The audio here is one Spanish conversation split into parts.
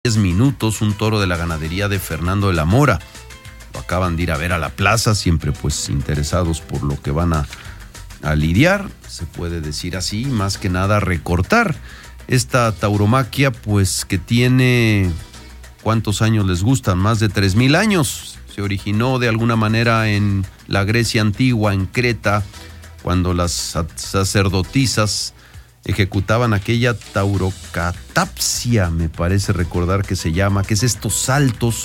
10 minutos, un toro de la ganadería de Fernando de la Mora. Lo acaban de ir a ver a la plaza, siempre pues interesados por lo que van a lidiar, se puede decir así, más que nada recortar. Esta tauromaquia pues que tiene, ¿cuántos años les gustan? Más de 3,000 años. Se originó de alguna manera en la Grecia antigua, en Creta, cuando las sacerdotisas ejecutaban aquella taurocatapsia, me parece recordar que se llama, que es estos saltos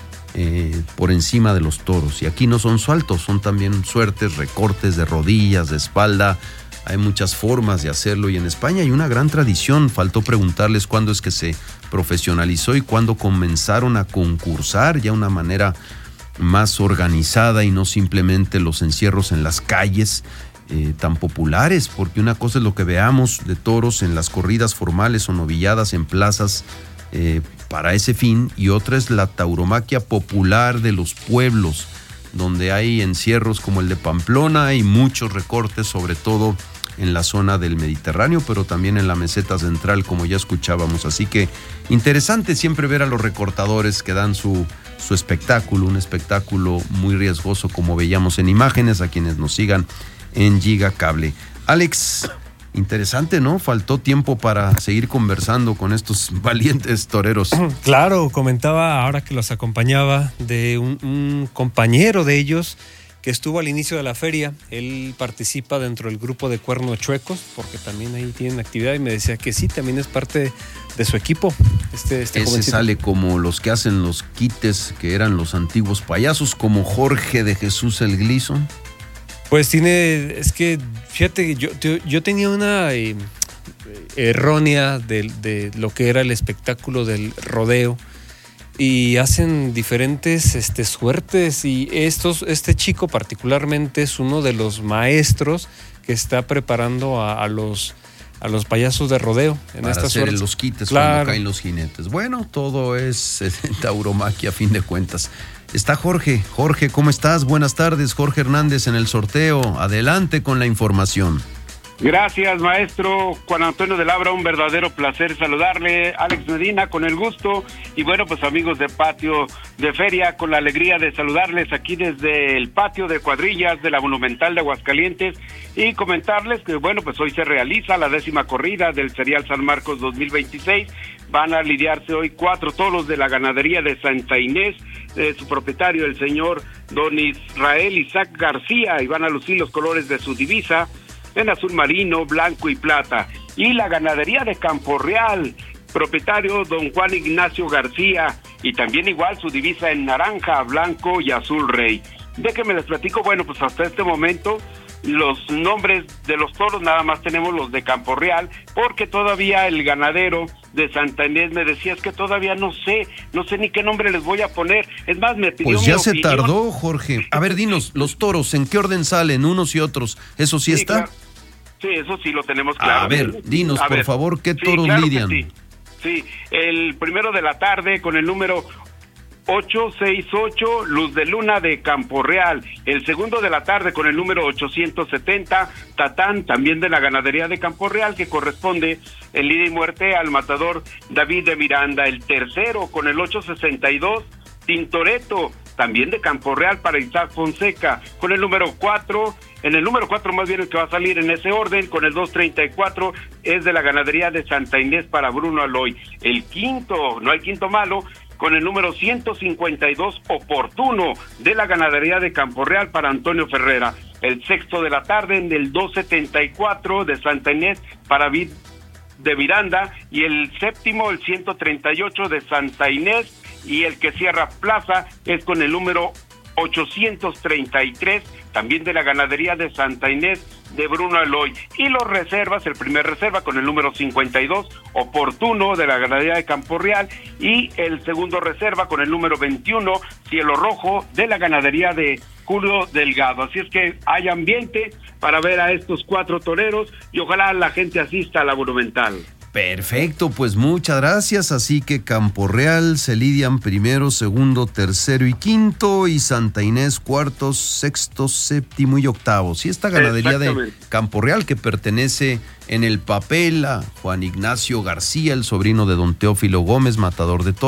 por encima de los toros. Y aquí no son saltos, son también suertes, recortes de rodillas, de espalda. Hay muchas formas de hacerlo y en España hay una gran tradición. Faltó preguntarles cuándo es que se profesionalizó y cuándo comenzaron a concursar ya de una manera más organizada y no simplemente los encierros en las calles tan populares, porque una cosa es lo que veamos de toros en las corridas formales o novilladas en plazas para ese fin, y otra es la tauromaquia popular de los pueblos, donde hay encierros como el de Pamplona y muchos recortes, sobre todo en la zona del Mediterráneo, pero también en la meseta central, como ya escuchábamos. Así que interesante siempre ver a los recortadores que dan su espectáculo, un espectáculo muy riesgoso, como veíamos en imágenes, a quienes nos sigan en Giga Cable. Alex, interesante, ¿no? Faltó tiempo para seguir conversando con estos valientes toreros. Claro, comentaba ahora que los acompañaba de un compañero de ellos que estuvo al inicio de la feria. Él participa dentro del grupo de Cuernos Chuecos, porque también ahí tienen actividad, y me decía que sí, también es parte de su equipo. Ese jovencito sale como los que hacen los quites, que eran los antiguos payasos, como Jorge de Jesús el Gleason. Pues es que fíjate, yo tenía una errónea de lo que era el espectáculo del rodeo, y hacen diferentes suertes, y este chico particularmente es uno de los maestros que está preparando a los payasos de rodeo en para esta hacer suerte. Los quites, claro, cuando caen los jinetes. Bueno, todo es tauromaquia a fin de cuentas. Está Jorge. Jorge, ¿cómo estás? Buenas tardes. Jorge Hernández en el sorteo. Adelante con la información. Gracias, maestro Juan Antonio de Labra, un verdadero placer saludarle. Alex Medina, con el gusto. Y bueno, pues amigos de Patio de Feria, con la alegría de saludarles aquí desde el patio de cuadrillas de la Monumental de Aguascalientes, y comentarles que bueno, pues hoy se realiza la 10ª corrida del Serial San Marcos 2026. Van a lidiarse hoy 4 toros de la ganadería de Santa Inés, de su propietario, el señor don Israel Isaac García, y van a lucir los colores de su divisa en azul marino, blanco y plata. Y la ganadería de Campo Real, propietario don Juan Ignacio García, y también igual su divisa en naranja, blanco y azul rey. Déjenme les platico, bueno, pues hasta este momento los nombres de los toros nada más tenemos los de Campo Real, porque todavía el ganadero de Santa Inés me decía, es que todavía no sé ni qué nombre les voy a poner. Es más, me pidió pues ya mi opinión. Se tardó, Jorge. A ver, dinos, los toros, ¿en qué orden salen unos y otros? ¿Eso sí está? Claro. Sí, eso sí lo tenemos claro. A ver, dinos, por favor, ¿qué toros lidian? Sí, el primero de la tarde con el número 868, Luz de Luna de Campo Real. El segundo de la tarde con el número 870, Tatán, también de la ganadería de Campo Real, que corresponde en vida y muerte al matador David de Miranda. El tercero con el 862, Tintoretto, también de Campo Real, para Isaac Fonseca. Con el número 4, en el número 4 más bien el que va a salir en ese orden, con el 234, es de la ganadería de Santa Inés para Bruno Aloy. El quinto, no hay quinto malo, con el número 152, Oportuno, de la ganadería de Campo Real para Antonio Ferrera. El sexto de la tarde en el 274 de Santa Inés para Vid de Miranda, y el séptimo, el 138 de Santa Inés, y el que cierra plaza es con el número 833, también de la ganadería de Santa Inés de Bruno Aloy. Y los reservas, el primer reserva con el número 52, Oportuno, de la ganadería de Campo Real, y el segundo reserva con el número 21, Cielo Rojo, de la ganadería de Julio Delgado. Así es que hay ambiente para ver a estos 4 toreros, y ojalá la gente asista a la Monumental. Perfecto, pues muchas gracias. Así que Campo Real se lidian primero, segundo, tercero y quinto, y Santa Inés cuarto, sexto, séptimo y octavo. Sí, esta ganadería de Campo Real, que pertenece en el papel a Juan Ignacio García, el sobrino de don Teófilo Gómez, matador de toros.